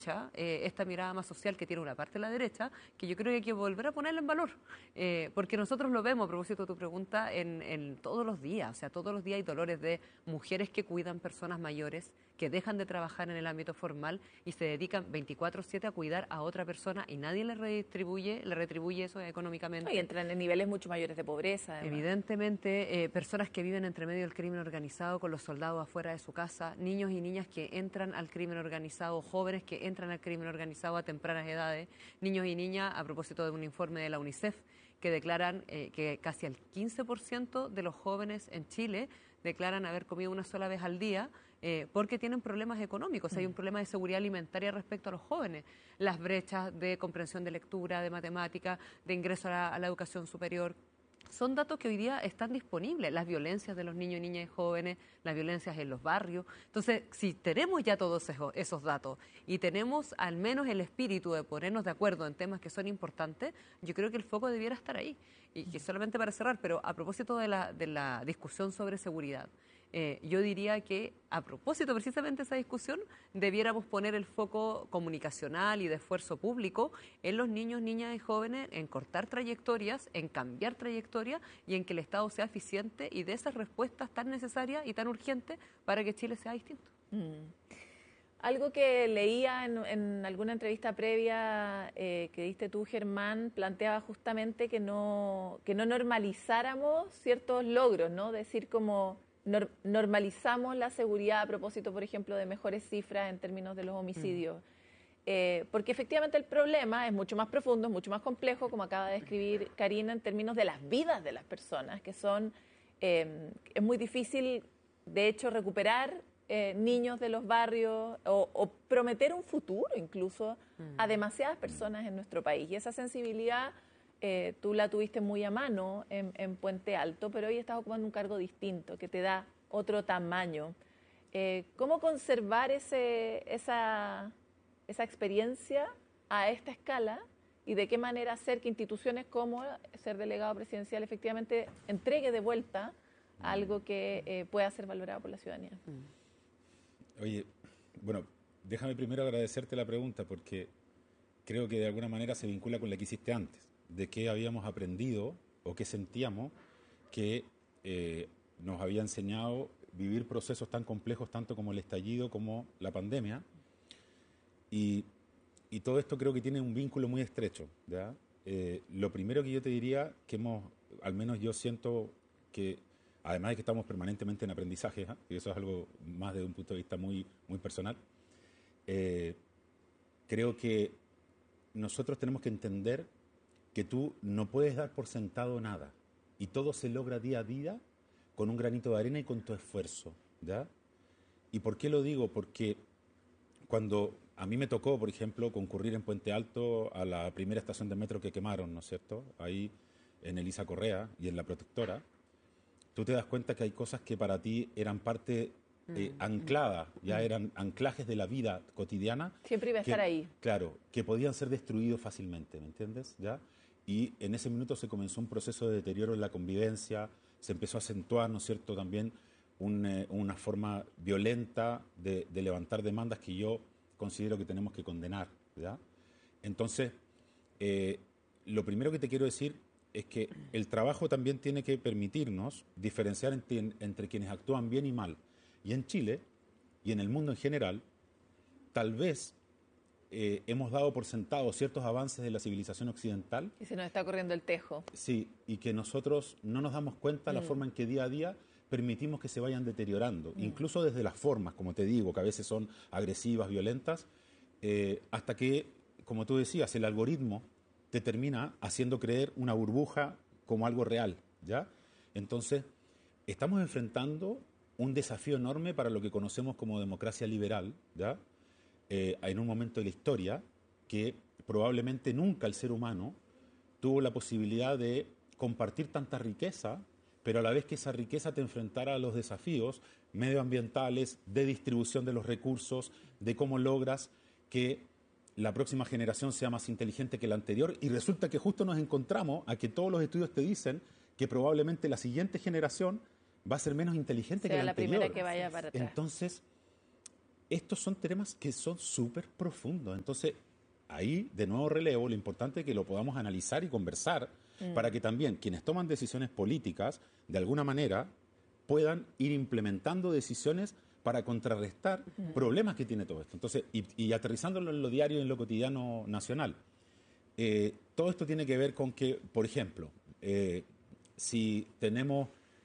esta mirada más social que tiene una parte de la derecha, que yo creo que hay que volver a ponerla en valor, porque nosotros lo vemos, a propósito de tu pregunta, en todos los días, o sea, todos los días hay dolores de mujeres que cuidan personas mayores, que dejan de trabajar en el ámbito formal y se dedican 24/7 a cuidar a otra persona y nadie le retribuye eso económicamente. Y entran en niveles mucho mayores de pobreza, además. Evidentemente, personas que viven entre medio del crimen organizado con los soldados afuera de su casa, niños y niñas que entran al crimen organizado, jóvenes que entran al crimen organizado a tempranas edades, niños y niñas, a propósito de un informe de la UNICEF, que declaran que casi el 15% de los jóvenes en Chile declaran haber comido una sola vez al día porque tienen problemas económicos. Hay un problema de seguridad alimentaria respecto a los jóvenes. Las brechas de comprensión de lectura, de matemática, de ingreso a la educación superior. Son datos que hoy día están disponibles, las violencias de los niños, niñas y jóvenes, las violencias en los barrios. Entonces, si tenemos ya todos esos datos y tenemos al menos el espíritu de ponernos de acuerdo en temas que son importantes, yo creo que el foco debiera estar ahí. Y que solamente para cerrar, pero a propósito de la discusión sobre seguridad, yo diría que a propósito precisamente de esa discusión debiéramos poner el foco comunicacional y de esfuerzo público en los niños, niñas y jóvenes, en cortar trayectorias, en cambiar trayectorias y en que el Estado sea eficiente y dé esas respuestas tan necesarias y tan urgentes para que Chile sea distinto. Algo que leía en alguna entrevista previa que diste tú, Germán, planteaba justamente que no normalizáramos ciertos logros, ¿no? Decir como normalizamos la seguridad a propósito, por ejemplo, de mejores cifras en términos de los homicidios. Porque efectivamente el problema es mucho más profundo, es mucho más complejo, como acaba de describir Karina, en términos de las vidas de las personas, que son, es muy difícil, de hecho, recuperar niños de los barrios o prometer un futuro incluso a demasiadas personas en nuestro país. Y esa sensibilidad tú la tuviste muy a mano en Puente Alto, pero hoy estás ocupando un cargo distinto que te da otro tamaño. ¿Cómo conservar esa experiencia a esta escala y de qué manera hacer que instituciones como ser delegado presidencial efectivamente entregue de vuelta algo que pueda ser valorado por la ciudadanía? Oye, bueno, déjame primero agradecerte la pregunta porque creo que de alguna manera se vincula con la que hiciste antes, de qué habíamos aprendido o qué sentíamos que nos había enseñado vivir procesos tan complejos, tanto como el estallido como la pandemia. Y todo esto creo que tiene un vínculo muy estrecho, ¿ya? Lo primero que yo te diría, que al menos yo siento que, además de que estamos permanentemente en aprendizaje, ¿eh? Y eso es algo más desde un punto de vista muy, muy personal, creo que nosotros tenemos que entender que tú no puedes dar por sentado nada y todo se logra día a día con un granito de arena y con tu esfuerzo, ¿ya? ¿Y por qué lo digo? Porque cuando a mí me tocó, por ejemplo, concurrir en Puente Alto a la primera estación de metro que quemaron, ¿no es cierto?, ahí en Elisa Correa y en La Protectora, tú te das cuenta que hay cosas que para ti eran parte ancladas, ya eran anclajes de la vida cotidiana. Siempre iba a estar ahí. Claro, que podían ser destruidos fácilmente, ¿me entiendes? ¿Ya? Y en ese minuto se comenzó un proceso de deterioro en la convivencia, se empezó a acentuar, ¿no es cierto?, también una forma violenta de levantar demandas que yo considero que tenemos que condenar, ¿ya? Entonces, lo primero que te quiero decir es que el trabajo también tiene que permitirnos diferenciar entre quienes actúan bien y mal. Y en Chile, y en el mundo en general, tal vez hemos dado por sentado ciertos avances de la civilización occidental. Y se nos está corriendo el tejo. Sí, y que nosotros no nos damos cuenta la forma en que día a día permitimos que se vayan deteriorando, incluso desde las formas, como te digo, que a veces son agresivas, violentas, hasta que, como tú decías, el algoritmo te termina haciendo creer una burbuja como algo real, ¿ya? Entonces, estamos enfrentando un desafío enorme para lo que conocemos como democracia liberal, ¿ya? En un momento de la historia que probablemente nunca el ser humano tuvo la posibilidad de compartir tanta riqueza, pero a la vez que esa riqueza te enfrentara a los desafíos medioambientales, de distribución de los recursos, de cómo logras que la próxima generación sea más inteligente que la anterior, y resulta que justo nos encontramos a que todos los estudios te dicen que probablemente la siguiente generación va a ser menos inteligente que la anterior. Sea la primera que vaya para atrás. Entonces, estos son temas que son súper profundos. Entonces, ahí, de nuevo relevo, lo importante es que lo podamos analizar y conversar para que también quienes toman decisiones políticas, de alguna manera, puedan ir implementando decisiones para contrarrestar problemas que tiene todo esto. Entonces, y aterrizándolo en lo diario y en lo cotidiano nacional, todo esto tiene que ver con que, por ejemplo, si tenemos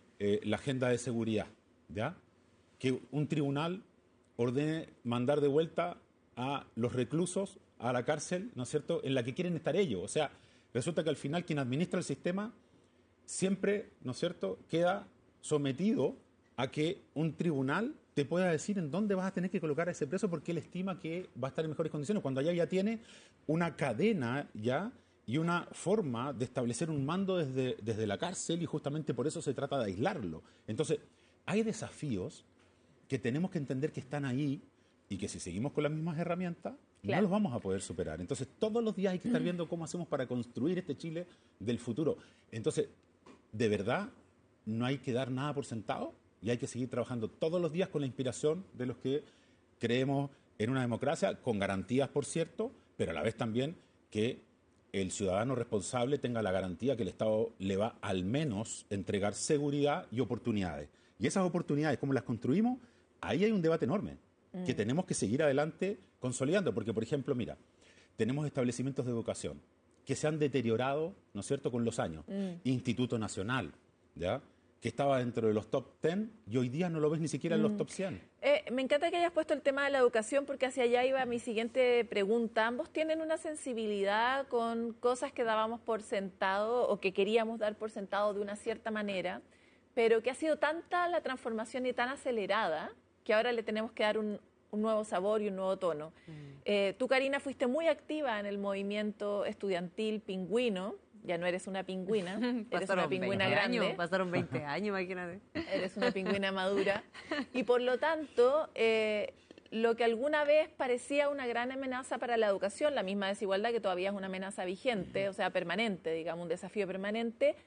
la agenda de seguridad, ¿ya? Que un tribunal ordene mandar de vuelta a los reclusos a la cárcel, ¿no es cierto?, en la que quieren estar ellos. O sea, resulta que al final quien administra el sistema siempre, ¿no es cierto?, queda sometido a que un tribunal te pueda decir en dónde vas a tener que colocar a ese preso porque él estima que va a estar en mejores condiciones, cuando allá ya tiene una cadena ya y una forma de establecer un mando desde la cárcel, y justamente por eso se trata de aislarlo. Entonces, hay desafíos que tenemos que entender que están ahí y que si seguimos con las mismas herramientas, no los vamos a poder superar. Entonces, todos los días hay que estar viendo cómo hacemos para construir este Chile del futuro. Entonces, de verdad, no hay que dar nada por sentado y hay que seguir trabajando todos los días con la inspiración de los que creemos en una democracia, con garantías, por cierto, pero a la vez también que el ciudadano responsable tenga la garantía que el Estado le va al menos entregar seguridad y oportunidades. Y esas oportunidades, ¿cómo las construimos? Ahí hay un debate enorme que tenemos que seguir adelante consolidando, porque, por ejemplo, mira, tenemos establecimientos de educación que se han deteriorado, ¿no es cierto?, con los años. Instituto Nacional, ¿ya?, que estaba dentro de los top 10 y hoy día no lo ves ni siquiera en los top 100. Me encanta que hayas puesto el tema de la educación porque hacia allá iba mi siguiente pregunta. Ambos tienen una sensibilidad con cosas que dábamos por sentado o que queríamos dar por sentado de una cierta manera, pero que ha sido tanta la transformación y tan acelerada que ahora le tenemos que dar un nuevo sabor y un nuevo tono. Tú, Karina, fuiste muy activa en el movimiento estudiantil pingüino. Ya no eres una pingüina, eres una pingüina grande. Pasaron 20 años, imagínate. Eres una pingüina madura. Y por lo tanto, lo que alguna vez parecía una gran amenaza para la educación, la misma desigualdad que todavía es una amenaza vigente, o sea, permanente, digamos, un desafío permanente,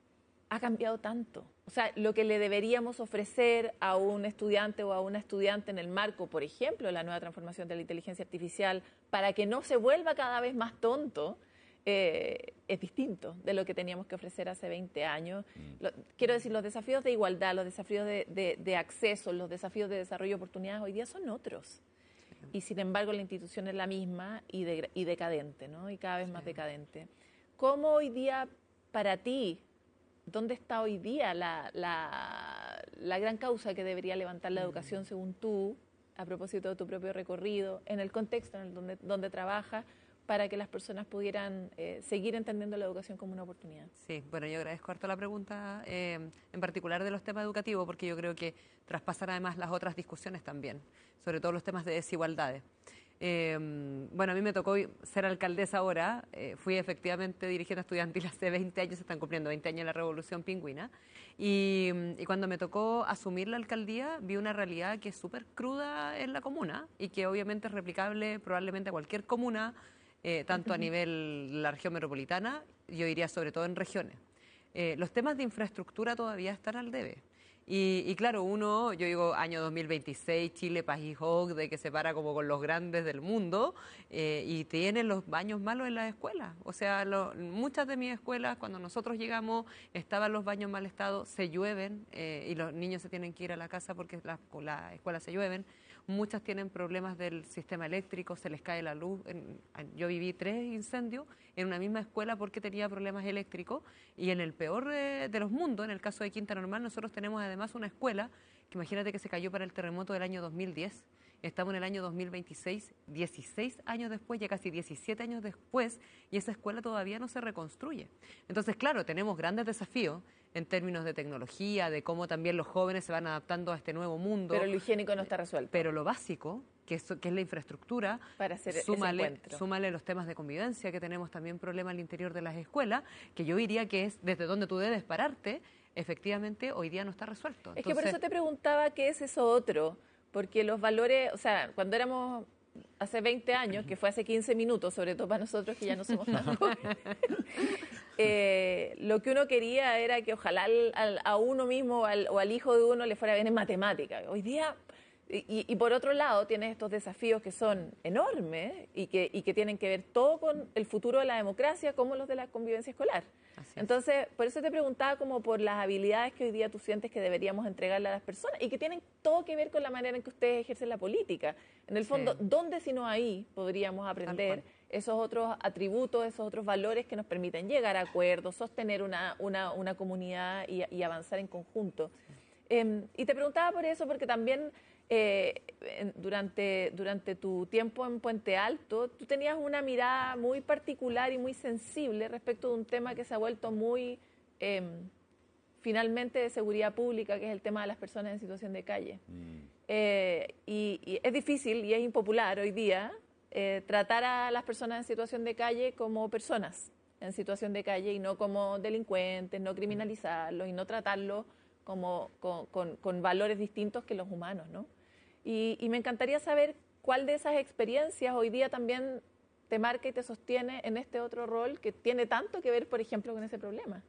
ha cambiado tanto. O sea, lo que le deberíamos ofrecer a un estudiante o a una estudiante en el marco, por ejemplo, de la nueva transformación de la inteligencia artificial, para que no se vuelva cada vez más tonto, es distinto de lo que teníamos que ofrecer hace 20 años. Quiero decir, los desafíos de igualdad, los desafíos de acceso, los desafíos de desarrollo de oportunidades hoy día son otros. Y sin embargo la institución es la misma y decadente, ¿no? Y cada vez más decadente. ¿Cómo hoy día, para ti, dónde está hoy día la gran causa que debería levantar la educación según tú, a propósito de tu propio recorrido, en el contexto en el donde trabajas, para que las personas pudieran seguir entendiendo la educación como una oportunidad? Sí, bueno, yo agradezco harto la pregunta, en particular de los temas educativos, porque yo creo que traspasan además las otras discusiones también, sobre todo los temas de desigualdades. Bueno, a mí me tocó ser alcaldesa ahora, fui efectivamente dirigente estudiantil hace 20 años, se están cumpliendo 20 años de la Revolución Pingüina, y cuando me tocó asumir la alcaldía vi una realidad que es súper cruda en la comuna y que obviamente es replicable probablemente a cualquier comuna, tanto a nivel de la región metropolitana, yo diría sobre todo en regiones. Los temas de infraestructura todavía están al debe. Y claro, yo digo, año 2026, Chile, país de que se para como con los grandes del mundo, y tienen los baños malos en las escuelas. O sea, muchas de mis escuelas, cuando nosotros llegamos, estaban los baños mal estado, se llueven, y los niños se tienen que ir a la casa porque las escuelas se llueven. Muchas tienen problemas del sistema eléctrico, se les cae la luz. Yo viví 3 incendios en una misma escuela porque tenía problemas eléctricos, y en el peor de los mundos, en el caso de Quinta Normal, nosotros tenemos además una escuela que imagínate que se cayó para el terremoto del año 2010. Estamos en el año 2026, 16 años después, ya casi 17 años después, y esa escuela todavía no se reconstruye. Entonces, claro, tenemos grandes desafíos en términos de tecnología, de cómo también los jóvenes se van adaptando a este nuevo mundo. Pero lo higiénico no está resuelto. Pero lo básico, que es la infraestructura, para hacer súmale los temas de convivencia, que tenemos también problemas al interior de las escuelas, que yo diría que es desde donde tú debes pararte, efectivamente hoy día no está resuelto. Es que por eso te preguntaba qué es eso otro, porque los valores, o sea, cuando éramos hace 20 años, que fue hace 15 minutos, sobre todo para nosotros que ya no somos tan jóvenes, lo que uno quería era que ojalá a uno mismo o al hijo de uno le fuera bien en matemática. Hoy día Y por otro lado, tienes estos desafíos que son enormes y que tienen que ver todo con el futuro de la democracia como los de la convivencia escolar. Entonces, por eso te preguntaba como por las habilidades que hoy día tú sientes que deberíamos entregarle a las personas y que tienen todo que ver con la manera en que ustedes ejercen la política. En el fondo, ¿dónde si no ahí podríamos aprender esos otros atributos, esos otros valores que nos permiten llegar a acuerdos, sostener una comunidad y avanzar en conjunto? Y te preguntaba por eso porque también durante tu tiempo en Puente Alto, tú tenías una mirada muy particular y muy sensible respecto de un tema que se ha vuelto muy, finalmente, de seguridad pública, que es el tema de las personas en situación de calle. Y es difícil y es impopular hoy día tratar a las personas en situación de calle como personas en situación de calle y no como delincuentes, no criminalizarlos y no tratarlos como con valores distintos que los humanos, ¿no? Y me encantaría saber cuál de esas experiencias hoy día también te marca y te sostiene en este otro rol que tiene tanto que ver, por ejemplo, con ese problema.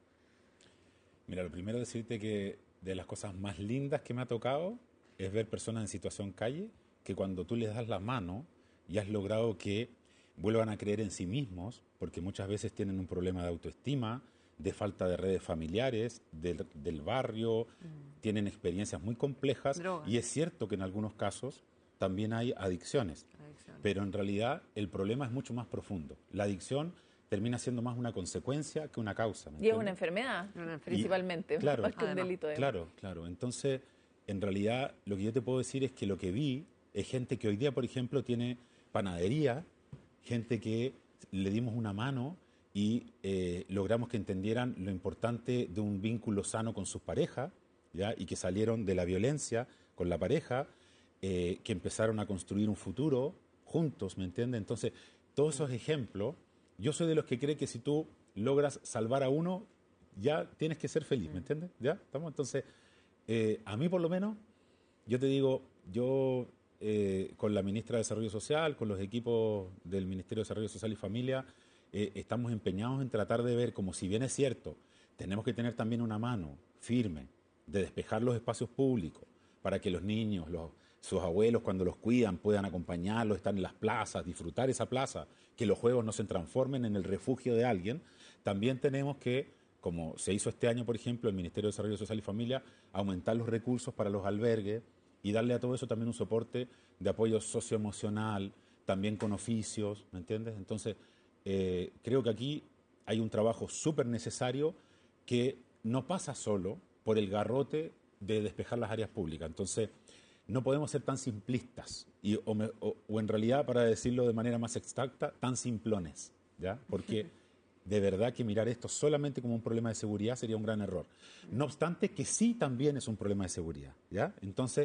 Mira, lo primero es decirte que de las cosas más lindas que me ha tocado es ver personas en situación calle que cuando tú les das la mano y has logrado que vuelvan a creer en sí mismos, porque muchas veces tienen un problema de autoestima, de falta de redes familiares, del barrio, tienen experiencias muy complejas. Drogas. Y es cierto que en algunos casos también hay adicciones, pero en realidad el problema es mucho más profundo. La adicción termina siendo más una consecuencia que una causa. Y es una enfermedad, principalmente, claro, más que un delito. Claro. Entonces, en realidad, lo que yo te puedo decir es que lo que vi es gente que hoy día, por ejemplo, tiene panadería, gente que le dimos una mano y logramos que entendieran lo importante de un vínculo sano con sus parejas, ¿ya? Y que salieron de la violencia con la pareja, que empezaron a construir un futuro juntos, ¿me entiendes? Entonces, todos esos ejemplos, yo soy de los que cree que si tú logras salvar a uno, ya tienes que ser feliz, ¿me entiendes? ¿Ya? ¿Estamos? Entonces, a mí por lo menos, yo te digo, yo con la ministra de Desarrollo Social, con los equipos del Ministerio de Desarrollo Social y Familia, estamos empeñados en tratar de ver, como si bien es cierto, tenemos que tener también una mano firme de despejar los espacios públicos para que los niños, sus abuelos cuando los cuidan puedan acompañarlos, estar en las plazas, disfrutar esa plaza, que los juegos no se transformen en el refugio de alguien. También tenemos que, como se hizo este año, por ejemplo, el Ministerio de Desarrollo Social y Familia, aumentar los recursos para los albergues y darle a todo eso también un soporte de apoyo socioemocional, también con oficios, ¿me entiendes? Entonces, creo que aquí hay un trabajo súper necesario que no pasa solo por el garrote de despejar las áreas públicas. Entonces, no podemos ser tan simplistas o en realidad, para decirlo de manera más exacta, tan simplones, ¿ya? Porque de verdad que mirar esto solamente como un problema de seguridad sería un gran error. No obstante, que sí también es un problema de seguridad, ¿ya? Entonces,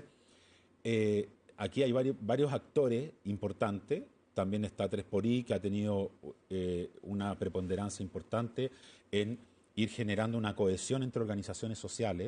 aquí hay varios actores importantes. También está 3xI, que ha tenido una preponderancia importante en ir generando una cohesión entre organizaciones sociales,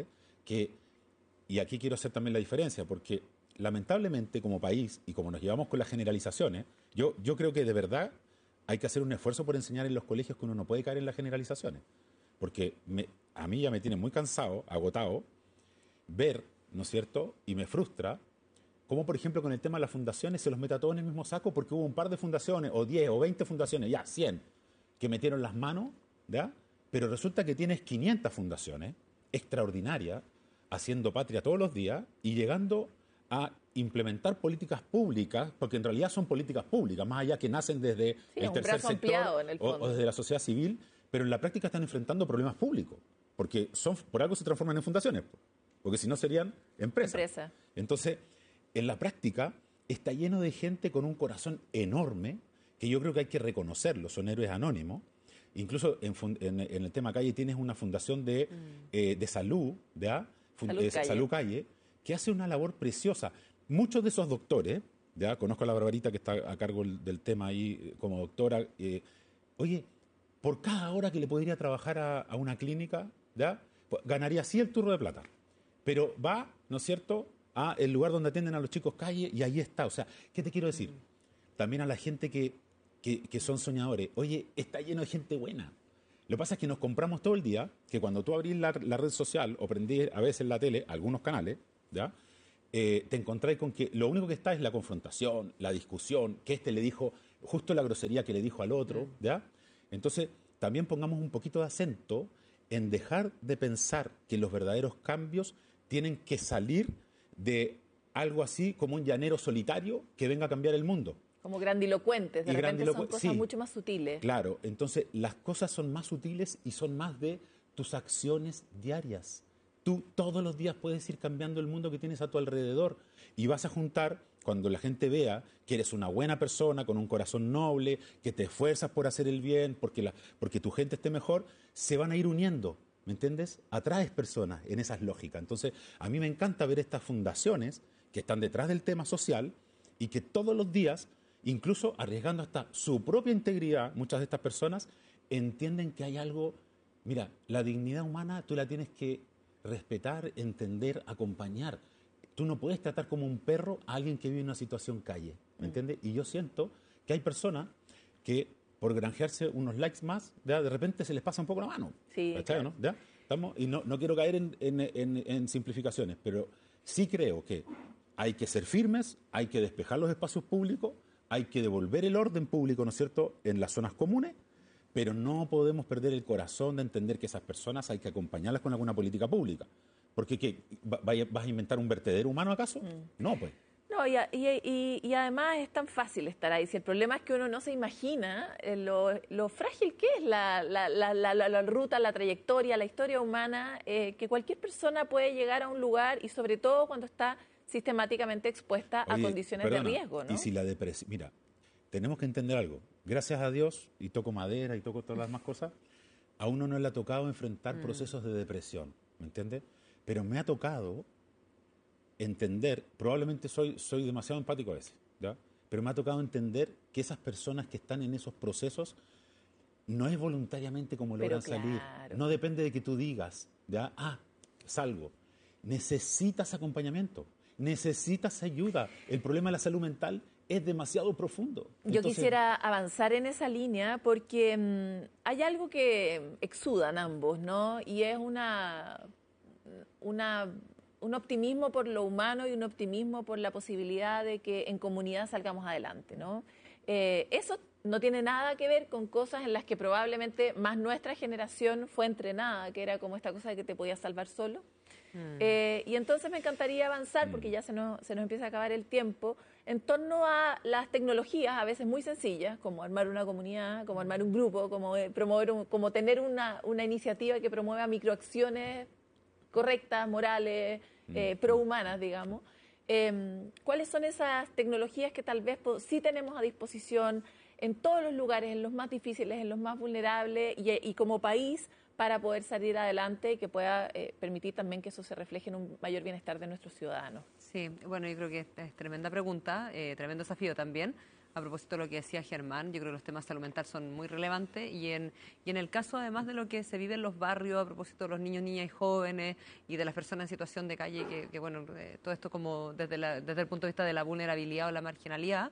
y aquí quiero hacer también la diferencia, porque lamentablemente como país, y como nos llevamos con las generalizaciones, yo creo que de verdad hay que hacer un esfuerzo por enseñar en los colegios que uno no puede caer en las generalizaciones, porque a mí ya me tiene muy cansado, agotado, ver, ¿no es cierto?, y me frustra, como por ejemplo con el tema de las fundaciones se los mete a todos en el mismo saco porque hubo un par de fundaciones, o 10 o 20 fundaciones, ya 100, que metieron las manos, ¿ya? Pero resulta que tienes 500 fundaciones extraordinarias, haciendo patria todos los días y llegando a implementar políticas públicas, porque en realidad son políticas públicas, más allá que nacen desde el tercer sector o desde la sociedad civil, pero en la práctica están enfrentando problemas públicos, porque por algo se transforman en fundaciones, porque si no serían empresas. Entonces, en la práctica está lleno de gente con un corazón enorme, que yo creo que hay que reconocerlo, son héroes anónimos. Incluso en el tema calle tienes una fundación de salud, ¿ya? Salud Calle, que hace una labor preciosa. Muchos de esos doctores, ya conozco a la Barbarita que está a cargo del tema ahí como doctora, oye, por cada hora que le podría trabajar a una clínica, ¿ya? Pues ganaría así el turro de plata. Pero va, ¿no es cierto?, a el lugar donde atienden a los chicos calle y ahí está. O sea, ¿qué te quiero decir? También a la gente que son soñadores. Oye, está lleno de gente buena. Lo que pasa es que nos compramos todo el día, que cuando tú abrís la red social o prendís a veces la tele, algunos canales, ¿ya? te encontráis con que lo único que está es la confrontación, la discusión, que este le dijo, justo la grosería que le dijo al otro, ¿ya? Entonces, también pongamos un poquito de acento en dejar de pensar que los verdaderos cambios tienen que salir de algo así como un llanero solitario que venga a cambiar el mundo. Como grandilocuentes, de repente son cosas sí, mucho más sutiles. Claro, entonces las cosas son más sutiles y son más de tus acciones diarias. Tú todos los días puedes ir cambiando el mundo que tienes a tu alrededor y vas a juntar, cuando la gente vea que eres una buena persona, con un corazón noble, que te esfuerzas por hacer el bien, porque tu gente esté mejor, se van a ir uniendo, ¿me entiendes? Atraes personas en esas lógicas. Entonces, a mí me encanta ver estas fundaciones que están detrás del tema social y que todos los días, incluso arriesgando hasta su propia integridad, muchas de estas personas entienden que hay algo. Mira, la dignidad humana tú la tienes que respetar, entender, acompañar. Tú no puedes tratar como un perro a alguien que vive en una situación calle, ¿me entiendes? Y yo siento que hay personas que por granjearse unos likes más, ¿ya? De repente se les pasa un poco la mano. Sí, ¿Cachai, claro. no? ¿Ya? Y no quiero caer en simplificaciones, pero sí creo que hay que ser firmes, hay que despejar los espacios públicos, hay que devolver el orden público, ¿no es cierto?, en las zonas comunes, pero no podemos perder el corazón de entender que esas personas hay que acompañarlas con alguna política pública. Porque ¿qué? ¿Vas a inventar un vertedero humano acaso? No, pues. No, y además es tan fácil estar ahí. Si el problema es que uno no se imagina lo frágil que es la ruta, la trayectoria, la historia humana, que cualquier persona puede llegar a un lugar y sobre todo cuando está sistemáticamente expuesta a condiciones de riesgo, ¿no? Y si la depresión... Mira, tenemos que entender algo. Gracias a Dios, y toco madera y toco todas las demás cosas, a uno no le ha tocado enfrentar procesos de depresión, ¿me entiendes? Pero me ha tocado entender, probablemente soy demasiado empático a veces, ¿ya? Pero me ha tocado entender que esas personas que están en esos procesos no es voluntariamente como logran salir. No depende de que tú digas, ¿ya? Salgo. Necesitas acompañamiento, necesitas ayuda. El problema de la salud mental es demasiado profundo. Yo quisiera avanzar en esa línea porque hay algo que exudan ambos, ¿no? Y es un optimismo por lo humano y un optimismo por la posibilidad de que en comunidad salgamos adelante, ¿no? Eso no tiene nada que ver con cosas en las que probablemente más nuestra generación fue entrenada, que era como esta cosa de que te podías salvar solo. Y entonces me encantaría avanzar, porque ya se nos empieza a acabar el tiempo, en torno a las tecnologías a veces muy sencillas, como armar una comunidad, como armar un grupo, como promover como tener una iniciativa que promueva microacciones correctas, morales, prohumanas, digamos. ¿Cuáles son esas tecnologías que tal vez sí tenemos a disposición en todos los lugares, en los más difíciles, en los más vulnerables y como país, para poder salir adelante y que pueda permitir también que eso se refleje en un mayor bienestar de nuestros ciudadanos? Sí, bueno, yo creo que es tremenda pregunta, tremendo desafío también. A propósito de lo que decía Germán, yo creo que los temas de salud mental son muy relevantes y en el caso además de lo que se vive en los barrios, a propósito de los niños, niñas y jóvenes y de las personas en situación de calle, que bueno, todo esto como desde el punto de vista de la vulnerabilidad o la marginalidad,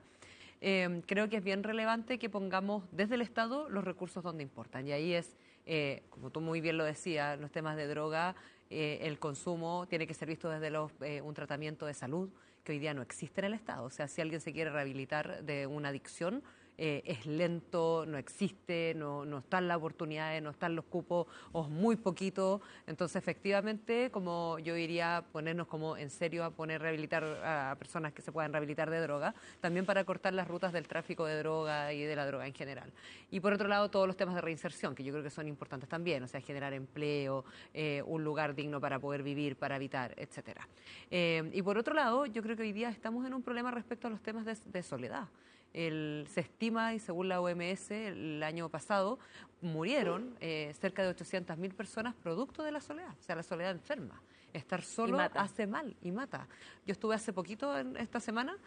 creo que es bien relevante que pongamos desde el Estado los recursos donde importan. Y ahí es, como tú muy bien lo decías, los temas de droga, el consumo tiene que ser visto desde un tratamiento de salud que hoy día no existe en el Estado. O sea, si alguien se quiere rehabilitar de una adicción, es lento, no existe, no están las oportunidades, no están los cupos, o es muy poquito. Entonces, efectivamente, como yo diría, ponernos como en serio a rehabilitar a personas que se puedan rehabilitar de droga, también para cortar las rutas del tráfico de droga y de la droga en general. Y por otro lado, todos los temas de reinserción, que yo creo que son importantes también, o sea, generar empleo, un lugar digno para poder vivir, para habitar, etcétera. Y por otro lado, yo creo que hoy día estamos en un problema respecto a los temas de soledad. Se estima, y según la OMS, el año pasado murieron cerca de 800.000 personas producto de la soledad, o sea, la soledad enferma. Estar solo hace mal y mata. Yo estuve hace poquito, esta semana,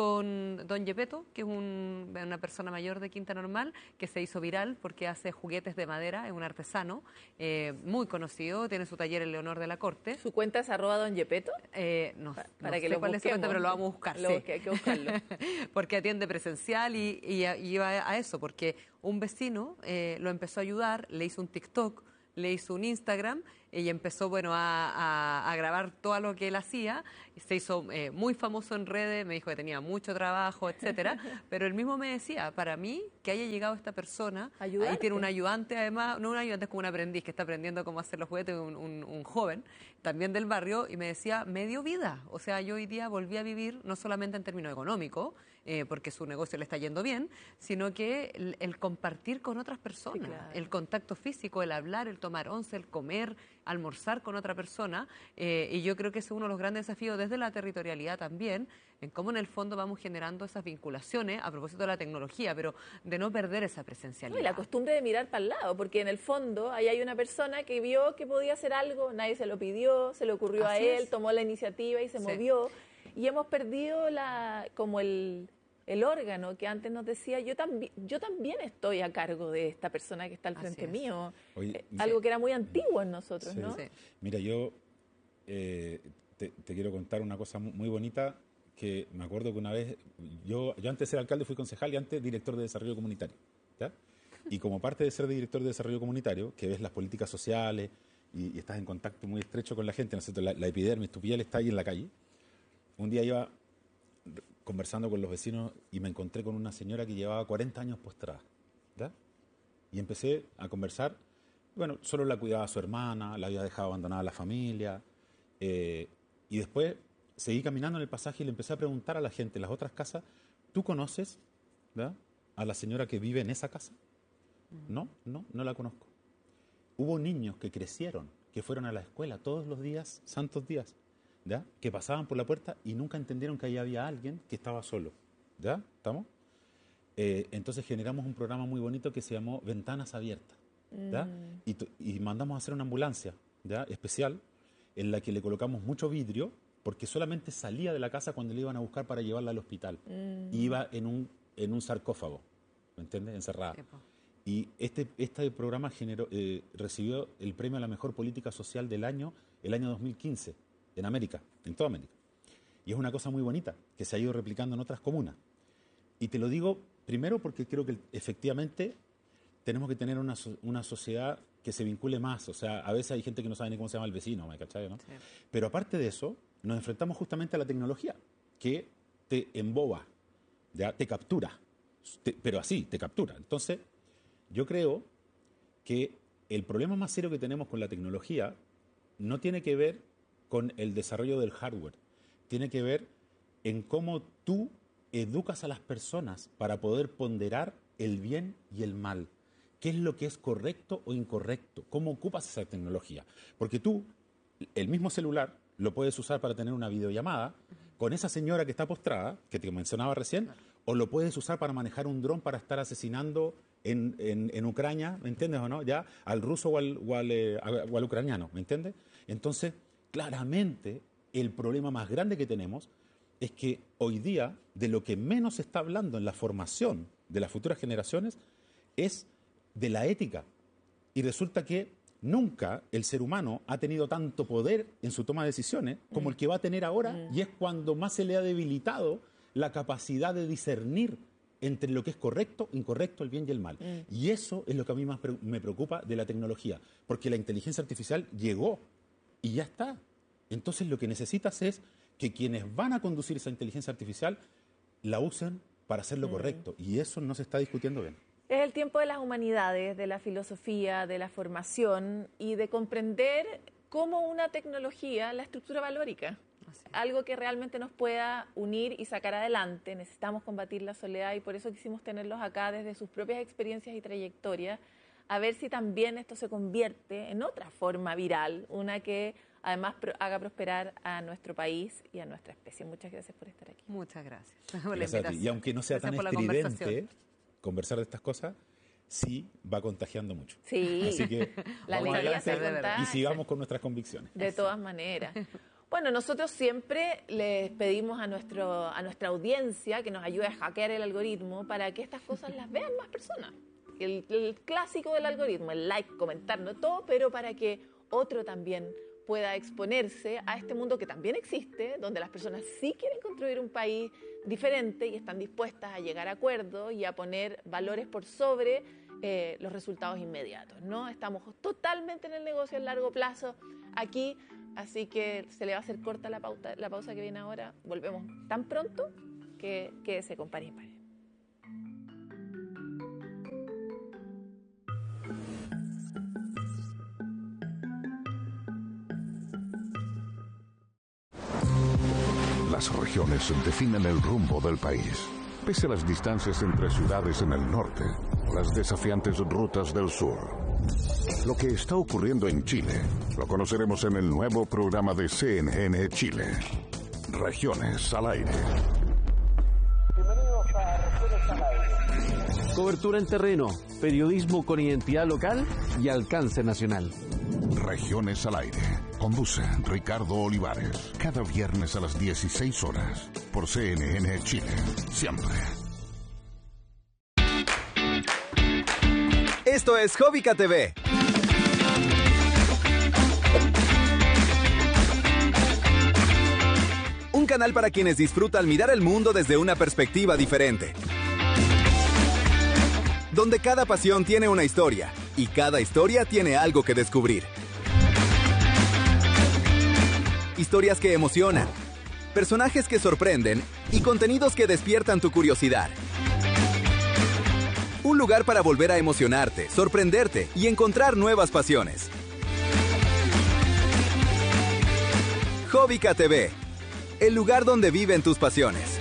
con don Yepeto, que es una persona mayor de Quinta Normal, que se hizo viral porque hace juguetes de madera, es un artesano muy conocido, tiene su taller en Leonor de la Corte. ¿Su cuenta es @don Yepeto? No para que sé lo cuál es su cuenta, pero lo vamos a buscar. Sí. Que hay que buscarlo. Porque atiende presencial y iba a eso, porque un vecino lo empezó a ayudar, le hizo un TikTok, le hizo un Instagram y empezó, bueno, a grabar todo lo que él hacía. Se hizo muy famoso en redes, me dijo que tenía mucho trabajo, etcétera. Pero él mismo me decía, para mí, que haya llegado esta persona, ahí tiene un ayudante además, no un ayudante, es como un aprendiz que está aprendiendo cómo hacer los juguetes, un joven, también del barrio, y me decía, me dio vida. O sea, yo hoy día volví a vivir, no solamente en términos económicos, porque su negocio le está yendo bien, sino que el compartir con otras personas, sí, claro, el contacto físico, el hablar, el tomar once, el comer, almorzar con otra persona, y yo creo que ese es uno de los grandes desafíos desde la territorialidad también, en cómo en el fondo vamos generando esas vinculaciones a propósito de la tecnología, pero de no perder esa presencialidad. No, y la costumbre de mirar para el lado, porque en el fondo ahí hay una persona que vio que podía hacer algo, nadie se lo pidió, se le ocurrió a él, tomó la iniciativa y se movió, y hemos perdido como el órgano que antes nos decía, yo también estoy a cargo de esta persona que está al frente mío. Oye, algo que era muy antiguo en nosotros, ¿no? Sí. Mira, yo te quiero contar una cosa muy bonita, que me acuerdo que una vez, yo antes de ser alcalde fui concejal y antes director de desarrollo comunitario, ¿ya? Y como parte de ser director de desarrollo comunitario, que ves las políticas sociales y estás en contacto muy estrecho con la gente, ¿no es cierto? La epidermis, tu piel está ahí en la calle. Un día iba conversando con los vecinos y me encontré con una señora que llevaba 40 años postrada, ¿ya? Y empecé a conversar. Bueno, solo la cuidaba su hermana, la había dejado abandonada a la familia, y después seguí caminando en el pasaje y le empecé a preguntar a la gente en las otras casas, ¿tú conoces, ¿verdad?, a la señora que vive en esa casa? No la conozco. Hubo niños que crecieron, que fueron a la escuela todos los días, santos días, ¿ya?, que pasaban por la puerta y nunca entendieron que ahí había alguien que estaba solo, ¿ya? ¿Estamos? Entonces generamos un programa muy bonito que se llamó Ventanas Abiertas, ¿ya? Y mandamos a hacer una ambulancia, ¿ya?, especial, en la que le colocamos mucho vidrio, porque solamente salía de la casa cuando le iban a buscar para llevarla al hospital. Iba en un sarcófago, ¿me entiendes?, encerrada. Y este programa recibió el premio a la mejor política social del año, el año 2015, en América, en toda América. Y es una cosa muy bonita, que se ha ido replicando en otras comunas. Y te lo digo primero porque creo que efectivamente tenemos que tener una sociedad que se vincule más. O sea, a veces hay gente que no sabe ni cómo se llama el vecino, ¿me cachai, no? Sí. Pero aparte de eso, nos enfrentamos justamente a la tecnología, que te emboba, ¿ya?, te captura, pero así, te captura. Entonces, yo creo que el problema más serio que tenemos con la tecnología no tiene que ver con el desarrollo del hardware, tiene que ver en cómo tú educas a las personas para poder ponderar el bien y el mal. ¿Qué es lo que es correcto o incorrecto? ¿Cómo ocupas esa tecnología? Porque tú, el mismo celular, lo puedes usar para tener una videollamada con esa señora que está postrada, que te mencionaba recién, o lo puedes usar para manejar un dron para estar asesinando en Ucrania, ¿me entiendes o no? Ya, al ruso o al ucraniano, ¿me entiendes? Entonces, claramente, el problema más grande que tenemos es que hoy día, de lo que menos se está hablando en la formación de las futuras generaciones, es de la ética. Y resulta que nunca el ser humano ha tenido tanto poder en su toma de decisiones como el que va a tener ahora, y es cuando más se le ha debilitado la capacidad de discernir entre lo que es correcto, incorrecto, el bien y el mal. Y eso es lo que a mí más me preocupa de la tecnología, porque la inteligencia artificial llegó y ya está. Entonces lo que necesitas es que quienes van a conducir esa inteligencia artificial la usen para hacer lo correcto, y eso no se está discutiendo bien. Es el tiempo de las humanidades, de la filosofía, de la formación y de comprender cómo una tecnología, la estructura valórica, algo que realmente nos pueda unir y sacar adelante. Necesitamos combatir la soledad y por eso quisimos tenerlos acá desde sus propias experiencias y trayectorias, a ver si también esto se convierte en otra forma viral, una que además haga prosperar a nuestro país y a nuestra especie. Muchas gracias por estar aquí. Muchas gracias por la invitación. Y aunque no sea tan estridente conversar de estas cosas, sí va contagiando mucho. Sí, así que la alegría se contagia. Y sigamos con nuestras convicciones. De todas maneras. Bueno, nosotros siempre les pedimos a nuestra audiencia que nos ayude a hackear el algoritmo para que estas cosas las vean más personas. El clásico del algoritmo, el like, comentar, no todo, pero para que otro también pueda exponerse a este mundo que también existe, donde las personas sí quieren construir un país diferente y están dispuestas a llegar a acuerdos y a poner valores por sobre los resultados inmediatos, ¿no? Estamos totalmente en el negocio a largo plazo aquí, así que se le va a hacer corta la pausa que viene ahora. Volvemos tan pronto que quédese con Par Impar. Las regiones definen el rumbo del país. Pese a las distancias entre ciudades en el norte, las desafiantes rutas del sur. Lo que está ocurriendo en Chile lo conoceremos en el nuevo programa de CNN Chile. Regiones al aire. Bienvenidos a Regiones al aire. Cobertura en terreno, periodismo con identidad local y alcance nacional. Regiones al aire. Conduce Ricardo Olivares. Cada viernes a las 16 horas. Por CNN Chile. Siempre. Esto es Hobbica TV. Un canal para quienes disfrutan mirar el mundo desde una perspectiva diferente. Donde cada pasión tiene una historia y cada historia tiene algo que descubrir. Historias que emocionan, personajes que sorprenden y contenidos que despiertan tu curiosidad. Un lugar para volver a emocionarte, sorprenderte y encontrar nuevas pasiones. Hobbica TV, el lugar donde viven tus pasiones.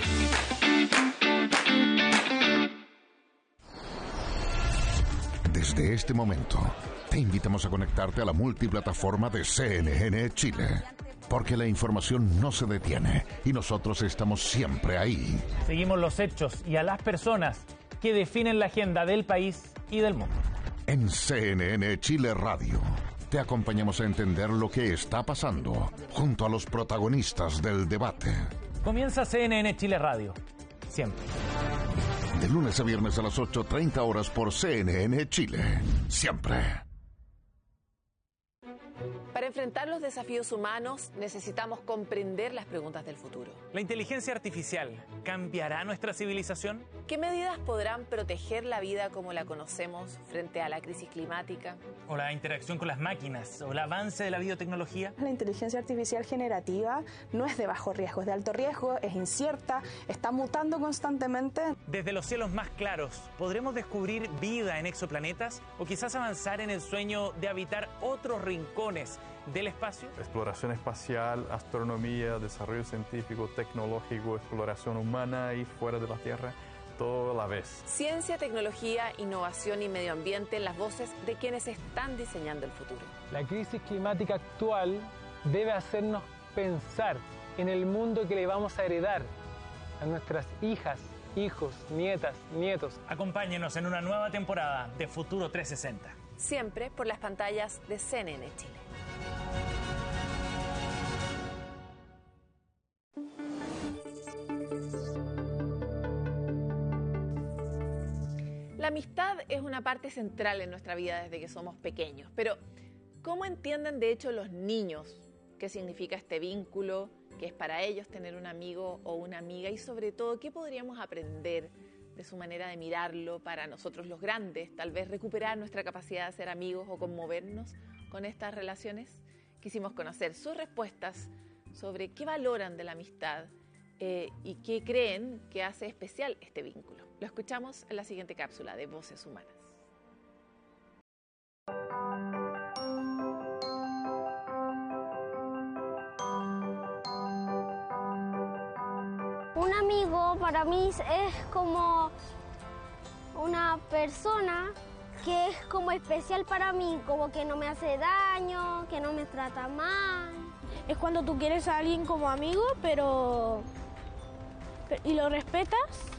Desde este momento, te invitamos a conectarte a la multiplataforma de CNN Chile. Porque la información no se detiene y nosotros estamos siempre ahí. Seguimos los hechos y a las personas que definen la agenda del país y del mundo. En CNN Chile Radio, te acompañamos a entender lo que está pasando junto a los protagonistas del debate. Comienza CNN Chile Radio. Siempre. De lunes a viernes a las 8:30 horas por CNN Chile. Siempre. Para enfrentar los desafíos humanos necesitamos comprender las preguntas del futuro. ¿La inteligencia artificial cambiará nuestra civilización? ¿Qué medidas podrán proteger la vida como la conocemos frente a la crisis climática? ¿O la interacción con las máquinas? ¿O el avance de la biotecnología? La inteligencia artificial generativa no es de bajo riesgo, es de alto riesgo, es incierta, está mutando constantemente. Desde los cielos más claros, ¿podremos descubrir vida en exoplanetas? ¿O quizás avanzar en el sueño de habitar otros rincones del espacio? Exploración espacial, astronomía, desarrollo científico, tecnológico, exploración humana y fuera de la Tierra, todo a la vez. Ciencia, tecnología, innovación y medio ambiente en las voces de quienes están diseñando el futuro. La crisis climática actual debe hacernos pensar en el mundo que le vamos a heredar a nuestras hijas, hijos, nietas, nietos. Acompáñenos en una nueva temporada de Futuro 360. Siempre por las pantallas de CNN Chile. La amistad es una parte central en nuestra vida desde que somos pequeños, pero ¿cómo entienden de hecho los niños qué significa este vínculo, qué es para ellos tener un amigo o una amiga y sobre todo qué podríamos aprender de su manera de mirarlo para nosotros los grandes, tal vez recuperar nuestra capacidad de ser amigos o conmovernos con estas relaciones? Quisimos conocer sus respuestas sobre qué valoran de la amistad y qué creen que hace especial este vínculo. Lo escuchamos en la siguiente cápsula de Voces Humanas. Un amigo para mí es como una persona que es como especial para mí, como que no me hace daño, que no me trata mal. Es cuando tú quieres a alguien como amigo, y lo respetas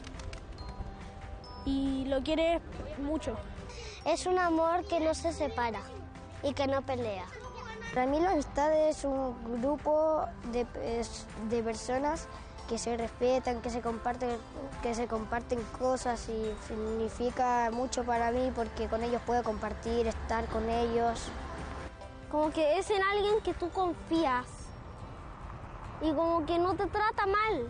y lo quieres mucho. Es un amor que no se separa y que no pelea. Para mí la amistad es un grupo de personas que se respetan, que se comparten cosas y significa mucho para mí porque con ellos puedo compartir, estar con ellos. Como que es en alguien que tú confías y como que no te trata mal.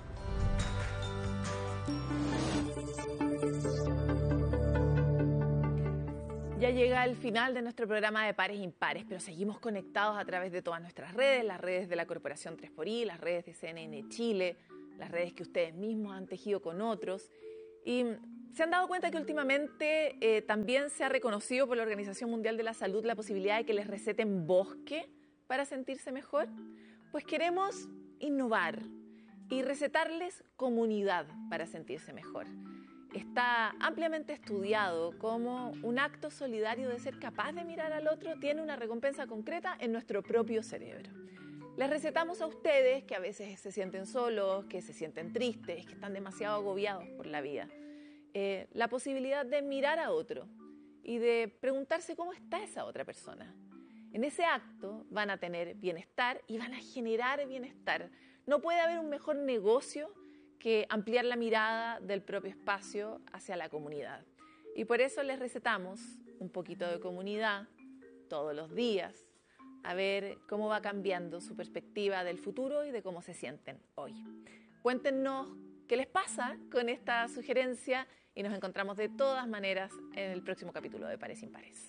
Ya llega el final de nuestro programa de Pares Impares, pero seguimos conectados a través de todas nuestras redes, las redes de la Corporación 3xI, las redes de CNN Chile, las redes que ustedes mismos han tejido con otros. Y se han dado cuenta que últimamente también se ha reconocido por la Organización Mundial de la Salud la posibilidad de que les receten bosque para sentirse mejor. Pues queremos innovar y recetarles comunidad para sentirse mejor. Está ampliamente estudiado cómo un acto solidario de ser capaz de mirar al otro tiene una recompensa concreta en nuestro propio cerebro. Les recetamos a ustedes que a veces se sienten solos, que se sienten tristes, que están demasiado agobiados por la vida, la posibilidad de mirar a otro y de preguntarse cómo está esa otra persona. En ese acto van a tener bienestar y van a generar bienestar. No puede haber un mejor negocio que ampliar la mirada del propio espacio hacia la comunidad. Y por eso les recetamos un poquito de comunidad todos los días, a ver cómo va cambiando su perspectiva del futuro y de cómo se sienten hoy. Cuéntenos qué les pasa con esta sugerencia y nos encontramos de todas maneras en el próximo capítulo de Pares Impares.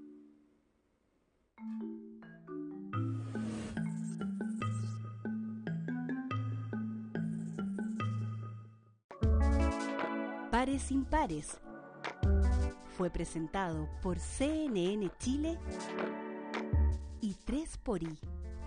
Pares Impares fue presentado por CNN Chile y 3xI.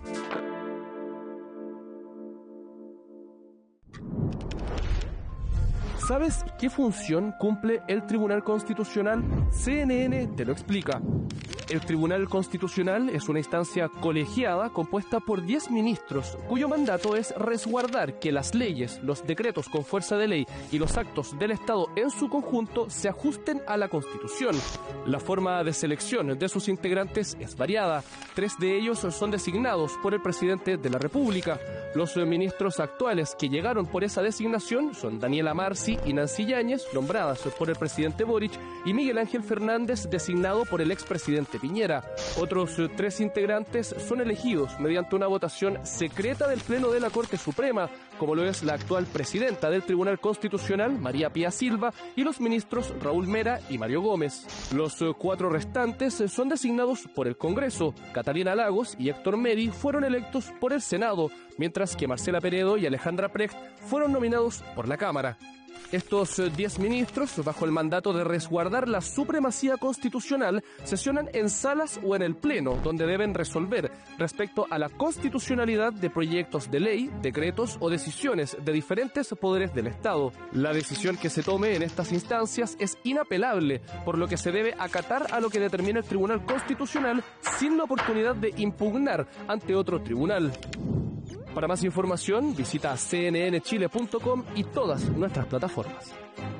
¿Sabes qué función cumple el Tribunal Constitucional? CNN te lo explica. El Tribunal Constitucional es una instancia colegiada compuesta por 10 ministros, cuyo mandato es resguardar que las leyes, los decretos con fuerza de ley y los actos del Estado en su conjunto se ajusten a la Constitución. La forma de selección de sus integrantes es variada. 3 de ellos son designados por el presidente de la República. Los ministros actuales que llegaron por esa designación son Daniela Marci y Nancy Yáñez, nombradas por el presidente Boric, y Miguel Ángel Fernández, designado por el expresidente Piñera. Otros 3 integrantes son elegidos mediante una votación secreta del Pleno de la Corte Suprema, como lo es la actual presidenta del Tribunal Constitucional, María Pía Silva, y los ministros Raúl Mera y Mario Gómez. Los 4 restantes son designados por el Congreso. Catalina Lagos y Héctor Meri fueron electos por el Senado, mientras que Marcela Peredo y Alejandra Precht fueron nominados por la Cámara. Estos 10 ministros, bajo el mandato de resguardar la supremacía constitucional, sesionan en salas o en el Pleno, donde deben resolver respecto a la constitucionalidad de proyectos de ley, decretos o decisiones de diferentes poderes del Estado. La decisión que se tome en estas instancias es inapelable, por lo que se debe acatar a lo que determina el Tribunal Constitucional sin la oportunidad de impugnar ante otro tribunal. Para más información, visita cnnchile.com y todas nuestras plataformas.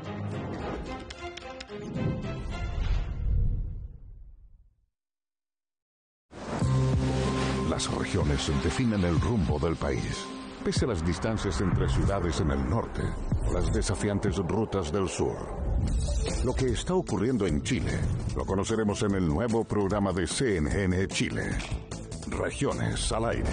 Las regiones definen el rumbo del país. Pese a las distancias entre ciudades en el norte, las desafiantes rutas del sur. Lo que está ocurriendo en Chile lo conoceremos en el nuevo programa de CNN Chile. Regiones al aire.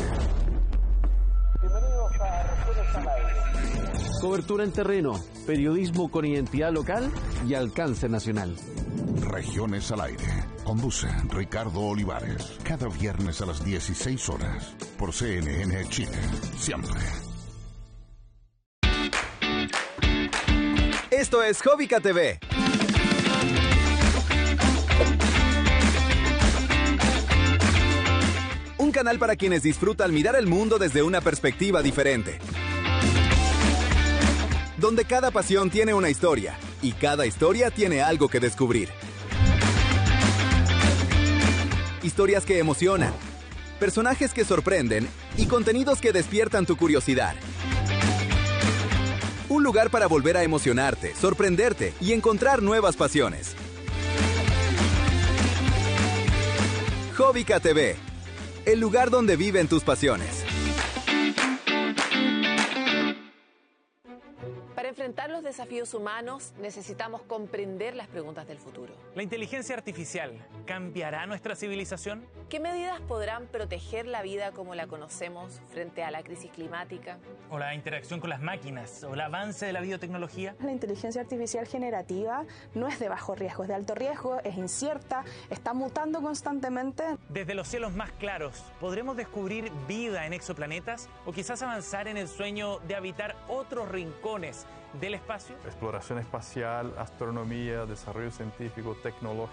Cobertura en terreno, periodismo con identidad local y alcance nacional. Regiones al aire. Conduce Ricardo Olivares. Cada viernes a las 16 horas. Por CNN Chile. Siempre. Esto es Jóvica TV. Un canal para quienes disfrutan mirar el mundo desde una perspectiva diferente. Donde cada pasión tiene una historia y cada historia tiene algo que descubrir. Historias que emocionan, personajes que sorprenden y contenidos que despiertan tu curiosidad. Un lugar para volver a emocionarte, sorprenderte y encontrar nuevas pasiones. Jóvica TV, el lugar donde viven tus pasiones. Para enfrentar los desafíos desafíos humanos, necesitamos comprender las preguntas del futuro. ¿La inteligencia artificial cambiará nuestra civilización? ¿Qué medidas podrán proteger la vida como la conocemos frente a la crisis climática? ¿O la interacción con las máquinas? ¿O el avance de la biotecnología? La inteligencia artificial generativa no es de bajo riesgo, es de alto riesgo, es incierta, está mutando constantemente. Desde los cielos más claros, ¿podremos descubrir vida en exoplanetas? ¿O quizás avanzar en el sueño de habitar otros rincones del espacio? Exploración espacial, astronomía, desarrollo científico, tecnológico.